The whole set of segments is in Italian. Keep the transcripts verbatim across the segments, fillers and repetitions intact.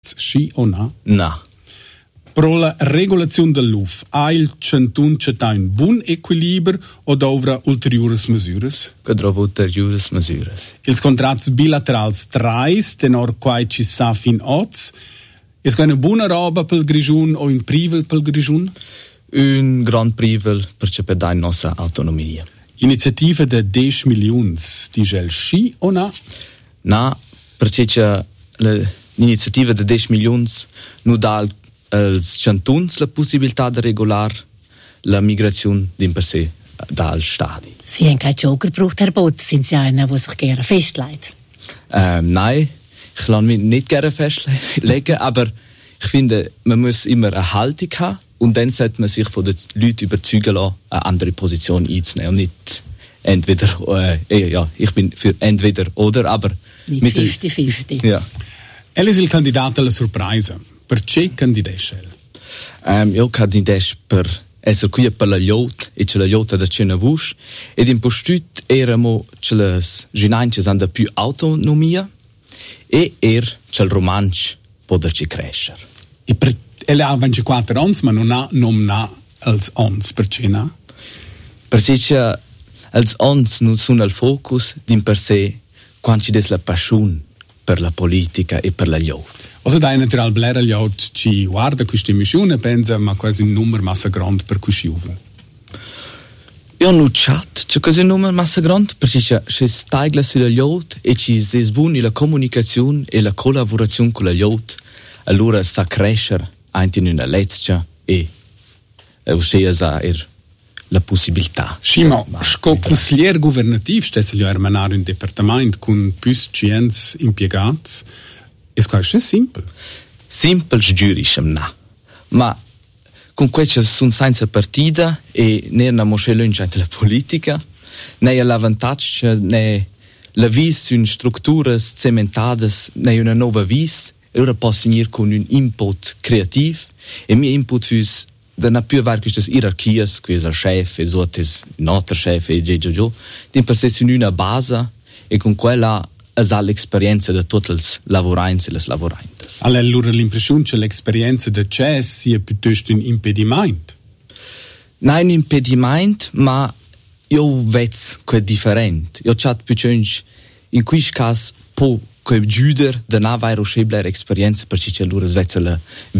Sì o no? No. Pro la regolazione del L U F, ha il Cantun c'è un buon equilibrio o dovrà ulteriori misure? Che dovrà ulteriori misure. Ils contratti bilaterali trais, tenor quai ci sa fin oz, è una buona roba per il Grigiun o un privel per il Grigiun? Un gran privel perché per dare nostra autonomia. Iniziativa de dieci milioni, dice il sì o no? No, perché l'iniziativa de dieci milioni non dà als Cantuns la possibilità di regolare la migrazione di per sé dal Stati. Sie haben keinen Joker gebraucht, Herr Botz. Sind Sie einer, der sich gerne festlegt? Ähm, nein, ich lasse mich nicht gerne festlegen, aber ich finde, man muss immer eine Haltung haben und dann sollte man sich von den Leuten überzeugen lassen, eine andere Position einzunehmen und nicht entweder, äh, ja, ich bin für entweder oder, aber nicht mit fifty fifty. Ja. Er ist il candidato alla sorpresa. Perché candidesce? Um, io candidesce per essere qui per la Liot e c'è la Liot da c'è una voce ed in postut eramo c'è le ginances hanno più autonomia e er c'è il romancio poterci crescere. E per ele ha ventiquattro anni ma non ha nomina als ons perché no? Perché c'è als ons non sono al focus di per sé quando ci des la passione per la politica e per la Liot. Also da natural blera liot ci guarda questa missione pensa ma quasi un numero massa grande per cui sciuva. Io non chat, c'è quasi un numero massa grande perché c'è c'è stagla sulla Liot e ci si sbuni la comunicazione e la collaborazione con la Liot, allora sa crescere anche in una lezzia e ossia sa er la possibilità. Sì, ma sco consigliere governativo stesse gli ermanare un departamento con più cienz impiegati. È quasi simple. Simple giurisce, no. Ma con questo sono senza partita e ne una moscella in la politica, ne l'avvantaggio, ne la vis in strutture cementate, ne una nuova vis, e ora posso finire con un input creativo, e mio input fu da non più avere queste ierarchie, questo il chef, e so, un altro chef, e già già già, di per sé una base, e con quella ha l'esperienza di tutti i lavoranti e le lavoranti. Allora l'impressione che l'esperienza di chess sia piuttosto un impedimento? Non un impedimento, ma io vedo che è differente. Io ho più in questo caso può che giudere di non avere una esperienza perché c'è loro svezza la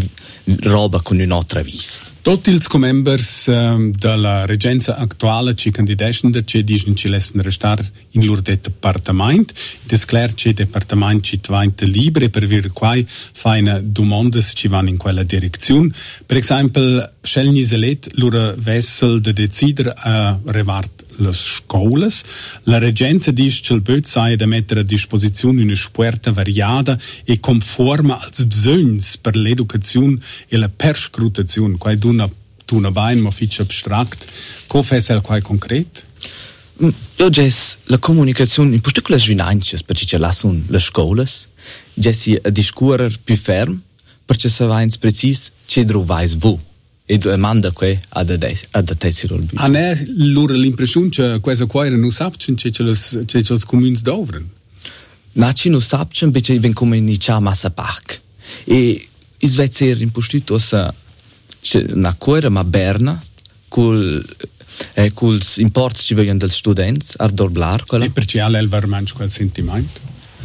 roba con un'altra vis. Tutti i members um, della reggenza attuale ci candidano ci dicono ci lasciano restare in loro departamento. È chiaro che il departamento ci diventa libero per avere qua fare domande ci vanno in quella direzione. Per esempio, scelgono selet loro vessel di decidere a riguardo le scuole. La reggenza dice che il bot sei da mettere a disposizione una spuerta variata e conforma als bisogni per l'educazione e la perscrutazione. Qua è una, una bene, ma fiche abstract. Come fa il qua concreto? Io già la comunicazione, in particolare le finanze, perché ci lasciano le scuole, già si a discorrere più fermo, perché se va in preciso, ci trovai voi. E domanda che ad attessere il budget. A ne loro l'impressione che questa qua non sappiano che i comuni dovranno? No, ci non sappiano perché vengono comunicati massa park. E in Svezia in posto c'è una cuore ma berna con eh, con gli importi che vogliono dagli studenti a doblare. E perché ha l'elvermancio quel sentimento?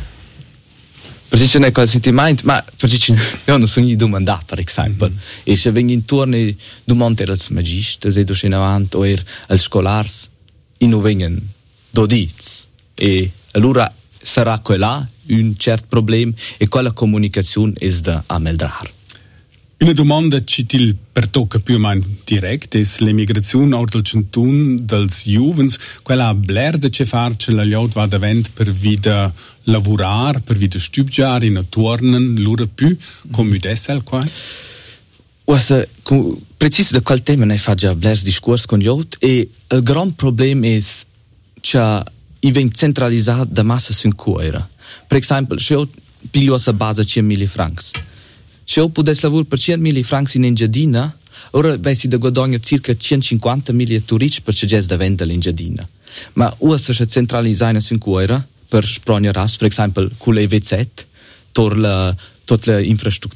Perché ce n'è quel sentimento, ma perché io non sono domandato, per esempio. Mm-hmm. E se vengono intorno e domandano ai magisti, e dopo in avanti, o ai scolari, e non vengono dodici. E allora sarà quella un certo problema e quella comunicazione è da ammeldare. Una domanda ci ti pertocca più o meno diretta è l'emigrazione o del centun dels giovens, quella blerda che farce la liot va davant per vida lavorare, per vida studiare, in tornen, lura più, come dessel qua? Ossa, preciso da quel tema ne fa già blers discorso con liot e il gran problema è che i ven centralizzato da massa sin cuore. Per esempio, se io piglio a base centomila francs, se io potessi lavorare per centomila francs in Engiadina, ora vessi da guadagno circa centocinquantamila turisti per c'è da vendere l'Engiadina. Ma ora se c'è centralizzata in cuore per sprognerare, per esempio, con le V Z, tor la tutta l'infrastruttura